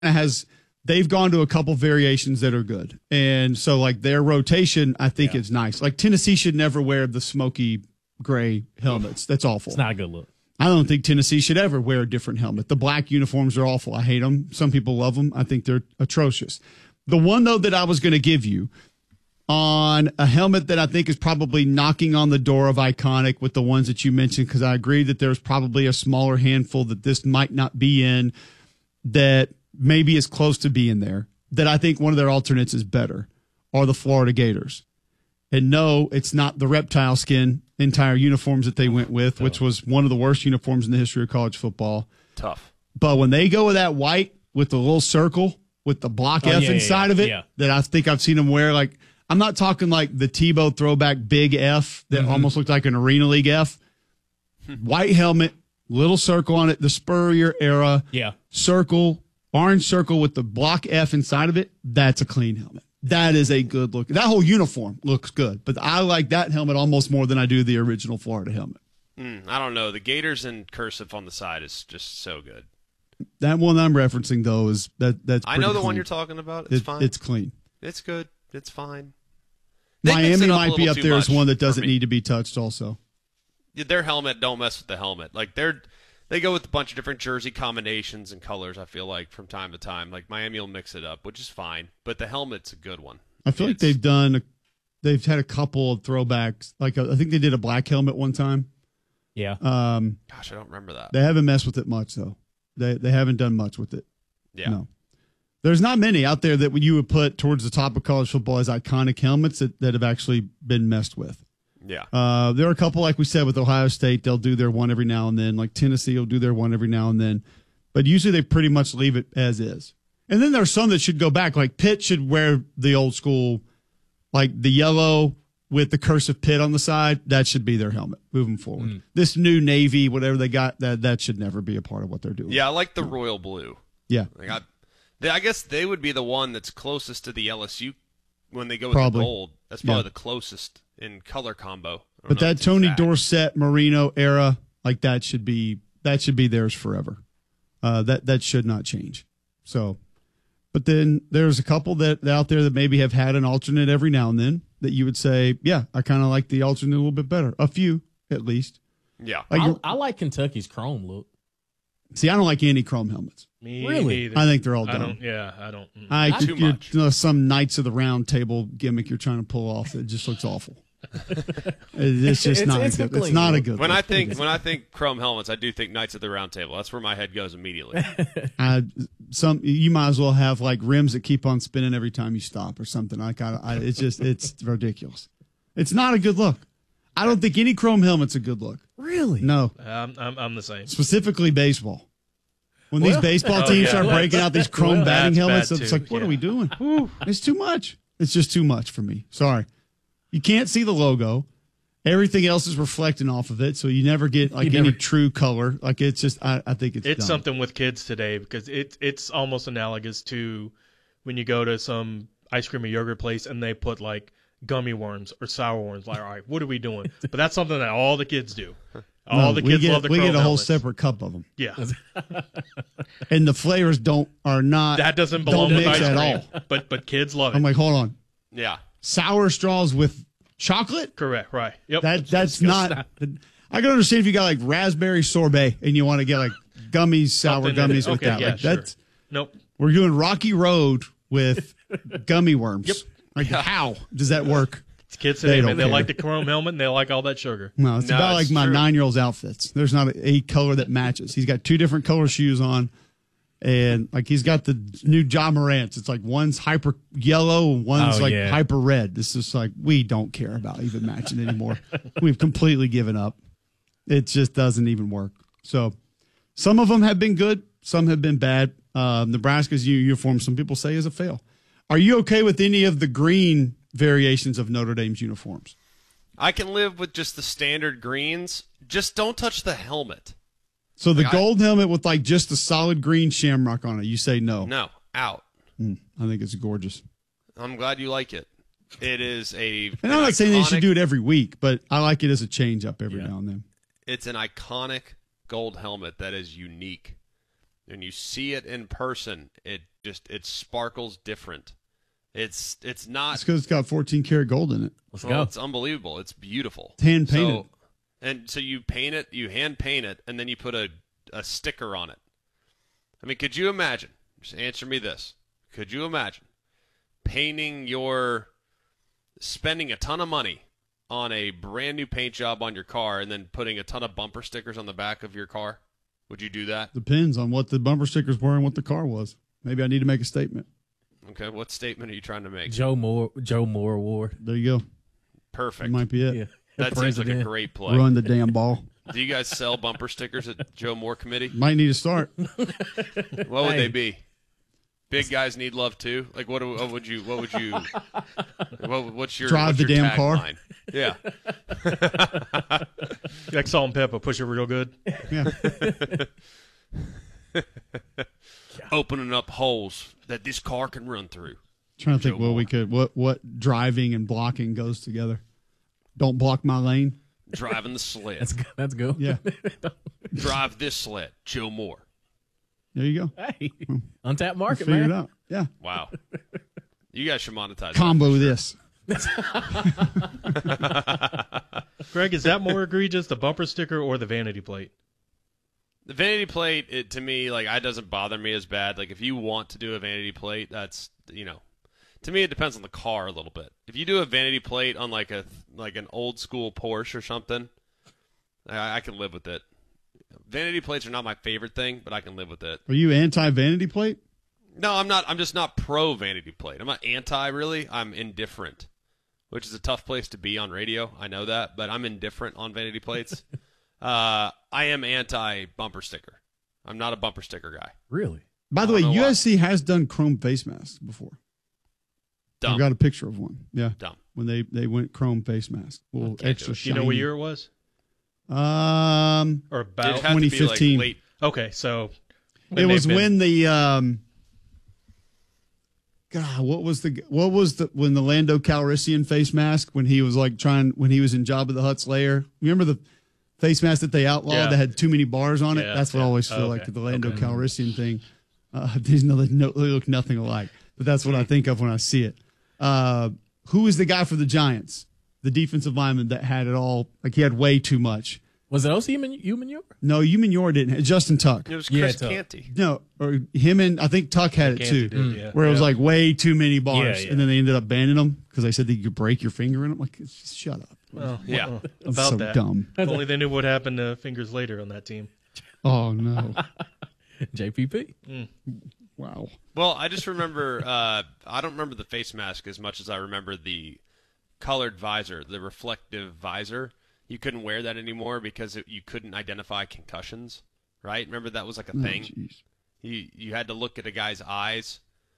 has they've gone to a couple variations that are good, and so like their rotation I think is nice. Like Tennessee should never wear the smoky gray helmets. That's awful. It's not a good look. I don't think Tennessee should ever wear a different helmet. The black uniforms are awful. I hate them. Some people love them. I think they're atrocious. The one, though, that I was going to give you on a helmet that I think is probably knocking on the door of iconic with the ones that you mentioned, because I agree that there's probably a smaller handful that this might not be in that maybe is close to being there, that I think one of their alternates is better, are the Florida Gators. And no, it's not the reptile skin entire uniforms that they went with, which was one of the worst uniforms in the history of college football. Tough. But when they go with that white with the little circle with the block F inside of it, that I think I've seen them wear, like, I'm not talking like the Tebow throwback big F that almost looked like an Arena League F. White helmet, little circle on it, the Spurrier era circle, orange circle with the block F inside of it. That's a clean helmet. That is a good look. That whole uniform looks good, but I like that helmet almost more than I do the original Florida helmet. I don't know. The Gators in cursive on the side is just so good. That one I'm referencing, though, is that's I know the clean. one you're talking about. It's fine. It's clean. It's good. It's fine. Miami might be up there as one that doesn't need to be touched also. Their helmet, don't mess with the helmet. Like they go with a bunch of different jersey combinations and colors, I feel like, from time to time. Like Miami will mix it up, which is fine. But the helmet's a good one. I feel like they've had a couple of throwbacks. Like I think they did a black helmet one time. Yeah. Gosh, I don't remember that. They haven't messed with it much, though. They haven't done much with it. Yeah. No. There's not many out there that you would put towards the top of college football as iconic helmets that have actually been messed with. Yeah. There are a couple, like we said, with Ohio State. They'll do their one every now and then. Like Tennessee will do their one every now and then. But usually they pretty much leave it as is. And then there's some that should go back. Like Pitt should wear the old school, like the yellow with the cursive Pitt on the side. That should be their helmet moving forward. This new Navy, whatever they got, that should never be a part of what they're doing. Yeah, I like the royal blue. Yeah. Like I guess they would be the one that's closest to the LSU when they go with Probably. the gold. That's probably the closest in color combo. But that Tony Dorsett Marino era, like that should be theirs forever. That should not change. So, but then there's a couple that out there that maybe have had an alternate every now and then that you would say, yeah, I kind of like the alternate a little bit better. A few, at least. Yeah. Like I like Kentucky's chrome look. See, I don't like any chrome helmets. Me Really? neither. I think they're all dumb. I don't. Too much. Some Knights of the Round Table gimmick you're trying to pull off. It just looks awful. It's just not it's a good. clean It's not a look. good. When look. I think chrome helmets, I do think Knights of the Round Table. That's where my head goes immediately. You might as well have like rims that keep on spinning every time you stop or something. It's ridiculous. It's not a good look. I don't think any chrome helmet's a good look. Really? No, I'm the same. specifically baseball. When these baseball teams start breaking out these chrome batting That's helmets, bad, it's too. like, what are we doing? It's too much. It's just too much for me. Sorry. You can't see the logo. Everything else is reflecting off of it, so you never get any true color. Like it's just, I think it's dumb. something with kids today because it's almost analogous to when you go to some ice cream or yogurt place and they put like gummy worms or sour worms. Like, all right, what are we doing? But that's something that all the kids do. All the kids love the we chrome get a whole helmets. separate cup of them, Yeah, and the flavors are not that doesn't belong don't with mix ice at cream. all. But kids love it. I'm like, hold on, Yeah. sour straws with chocolate? Correct, right? Yep. That's not. I can understand if you got like raspberry sorbet and you want to get like gummies, sour Something that- gummies with okay, that. yeah, Like sure. that's Nope. we're doing Rocky Road with gummy worms. Yep. Like how does that work? It's kids today, They man. don't They care. like the chrome helmet and they like all that sugar. No, it's No, about like it's my true. 9-year-old's outfits. There's not a color that matches. He's got 2 different color shoes on, and like he's got the new John Morant's. It's like one's hyper yellow and one's hyper red. This is like we don't care about even matching anymore. We've completely given up. It just doesn't even work. So some of them have been good, some have been bad. Nebraska's uniform, some people say, is a fail. Are you okay with any of the green variations of Notre Dame's uniforms? I can live with just the standard greens. Just don't touch the helmet. So the gold helmet with like just a solid green shamrock on it, you say no. No, out. I think it's gorgeous. I'm glad you like it. It is And I'm not saying they should do it every week, but I like it as a change up every now and then. It's an iconic gold helmet that is unique. when you see it in person, it sparkles different. It's not. It's because it's got 14 karat gold in it. Let's go. It's unbelievable. It's beautiful. Hand painted. So you paint it, you hand paint it, and then you put a sticker on it. I mean, could you imagine? Just answer me this. Could you imagine spending a ton of money on a brand new paint job on your car and then putting a ton of bumper stickers on the back of your car? Would you do that? Depends on what the bumper stickers were and what the car was. Maybe I need to make a statement. Okay, what statement are you trying to make? Joe Moore Award. There you go. Perfect. That might be it. Yeah. That seems like a great play. Run the damn ball. Do you guys sell bumper stickers at Joe Moore Committee? Might need to start. What would they be? Big guys need love too. Like what's your Drive the damn car? tagline? Yeah. Like salt and pepper, push it real good. Yeah. Opening up holes that this car can run through. Trying to think what driving and blocking goes together. Don't block my lane. Driving the sled. That's good. Yeah. Drive this sled, Joe Moore. There you go. Hey, untapped market, Figure man. it out. Yeah. Wow. You guys should monetize Combo this. Greg, is that more egregious, the bumper sticker or the vanity plate? The vanity plate, to me, like, it doesn't bother me as bad. Like, if you want to do a vanity plate, that's, to me, it depends on the car a little bit. If you do a vanity plate on like an old school Porsche or something, I can live with it. Vanity plates are not my favorite thing, but I can live with it. Are you anti-vanity plate? No, I'm not. I'm just not pro vanity plate. I'm not anti, really. I'm indifferent, which is a tough place to be on radio. I know that, but I'm indifferent on vanity plates. I am anti bumper sticker. I'm not a bumper sticker guy. Really? By the way, know why. USC has done chrome face masks before. Dumb. I've got a picture of one. Yeah. Dumb. When they went chrome face mask. A little extra do shiny. You know what year it was? It'd Or about? have to be, like, 2015. late. Okay, so It was when the God, what was when the Lando Calrissian face mask when he was like when he was in Jabba the Hutt's lair? Remember the face mask that they outlawed Yeah. that had too many bars on it? Yeah, That's what I always feel like okay. the Lando Calrissian thing. They look nothing alike, but that's what I think of when I see it. Who is the guy for the Giants? The defensive lineman that had it all, like he had way too much. Was it also Human? No, Umenyor didn't. Justin Tuck. It was Yeah, Chris it's up. Canty. No, or him and I think Tuck had it Canty too. did, yeah. Where it was Yeah. like way too many bars, Yeah. and then they ended up banning them because they said that you could break your finger in them. Like, just shut up. Well, Yeah. That's about so that. dumb. If only they knew what happened to Fingers later on that team. Oh no! JPP. Wow. Well, I just remember, I don't remember the face mask as much as I remember the colored visor, the reflective visor. You couldn't wear that anymore because you couldn't identify concussions, right? Remember that was like a thing? Jeez. You had to look at a guy's eyes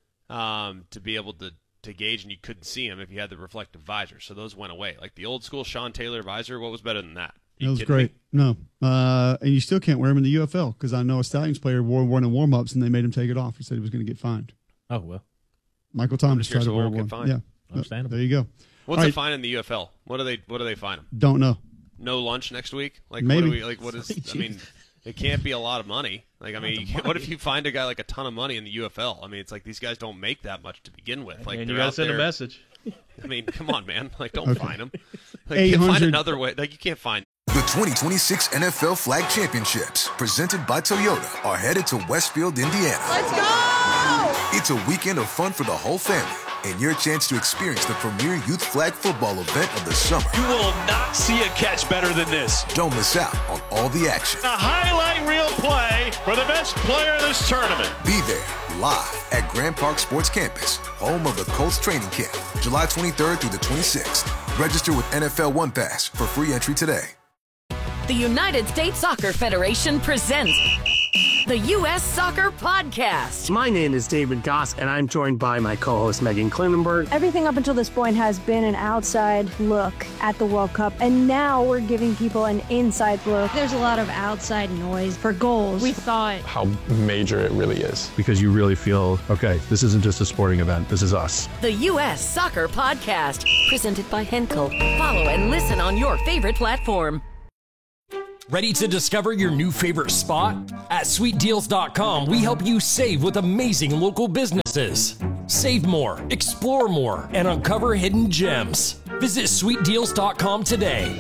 to be able to gauge, and you couldn't see him if you had the reflective visor. So those went away. Like the old school Sean Taylor visor, what was better than that? That was great. No, and you still can't wear them in the UFL because I know a Stallions player wore one in warm-ups and they made him take it off. He said he was going to get fined. Oh, well. Michael Thomas sure tried to so wear won't get one. fined. Yeah, Understandable. there you go. What's All the right. fine in the UFL? What do they fine him? Don't know. No lunch next week? Like Maybe. what is? I mean, it can't be a lot of money. Like I mean, what if you find a guy like a ton of money in the UFL? I mean, it's like these guys don't make that much to begin with. Like And they're you got to out send there- a message. I mean, come on, man. Like don't fine them. Like 800 find another way. Like you can't find. The 2026 NFL Flag Championships, presented by Toyota, are headed to Westfield, Indiana. Let's go! It's a weekend of fun for the whole family and your chance to experience the premier youth flag football event of the summer. You will not see a catch better than this. Don't miss out on all the action. A highlight reel play for the best player in this tournament. Be there live at Grand Park Sports Campus, home of the Colts training camp, July 23rd through the 26th. Register with NFL One Pass for free entry today. The United States Soccer Federation presents the U.S. Soccer Podcast. My name is David Goss, and I'm joined by my co-host Megan Klinenberg. Everything up until this point has been an outside look at the World Cup, and now we're giving people an inside look. There's a lot of outside noise for goals. We thought how major it really is. Because you really feel, okay, this isn't just a sporting event, this is us. The U.S. Soccer Podcast, presented by Henkel. Follow and listen on your favorite platform. Ready to discover your new favorite spot? At SweetDeals.com, we help you save with amazing local businesses. Save more, explore more, and uncover hidden gems. Visit SweetDeals.com today.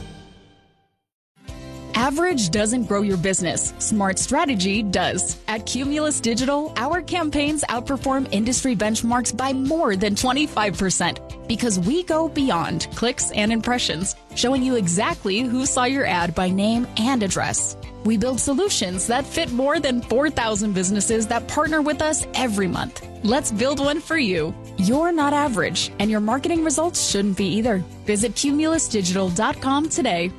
Average doesn't grow your business. Smart strategy does. At Cumulus Digital, our campaigns outperform industry benchmarks by more than 25% because we go beyond clicks and impressions, showing you exactly who saw your ad by name and address. We build solutions that fit more than 4,000 businesses that partner with us every month. Let's build one for you. You're not average, and your marketing results shouldn't be either. Visit cumulusdigital.com today.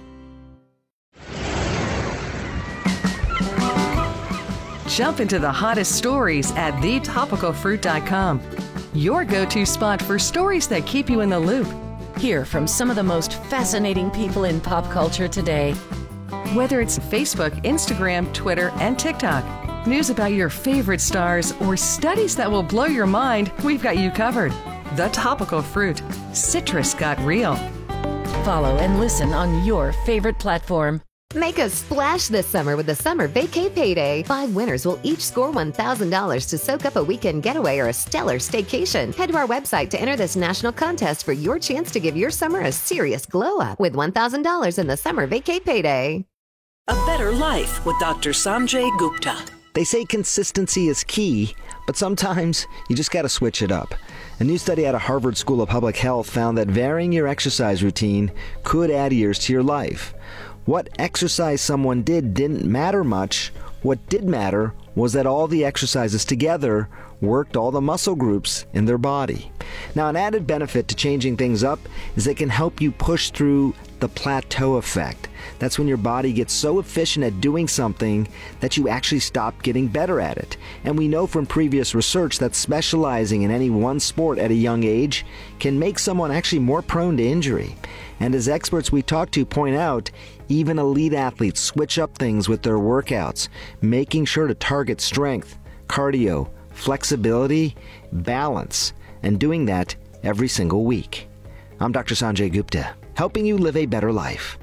Jump into the hottest stories at thetopicalfruit.com. Your go-to spot for stories that keep you in the loop. Hear from some of the most fascinating people in pop culture today. Whether it's Facebook, Instagram, Twitter, and TikTok, news about your favorite stars, or studies that will blow your mind, we've got you covered. The Topical Fruit. Citrus got real. Follow and listen on your favorite platform. Make a splash this summer with the Summer Vacay Payday. 5 winners will each score $1,000 to soak up a weekend getaway or a stellar staycation. Head to our website to enter this national contest for your chance to give your summer a serious glow-up with $1,000 in the Summer Vacay Payday. A Better Life with Dr. Sanjay Gupta. They say consistency is key, but sometimes you just got to switch it up. A new study out of Harvard School of Public Health found that varying your exercise routine could add years to your life. What exercise someone did didn't matter much. What did matter was that all the exercises together worked all the muscle groups in their body. Now, an added benefit to changing things up is it can help you push through the plateau effect. That's when your body gets so efficient at doing something that you actually stop getting better at it. And we know from previous research that specializing in any one sport at a young age can make someone actually more prone to injury. And as experts we talk to point out, even elite athletes switch up things with their workouts, making sure to target strength, cardio, flexibility, balance, and doing that every single week. I'm Dr. Sanjay Gupta, helping you live a better life.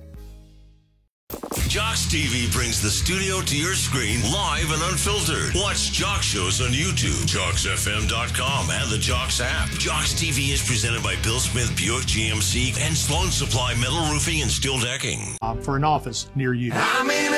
Jocks TV brings the studio to your screen live and unfiltered. Watch Jocks shows on YouTube, JocksFM.com, and the Jocks app. Jocks TV is presented by Bill Smith Buick GMC and Sloan Supply Metal Roofing and Steel Decking. For an office near you.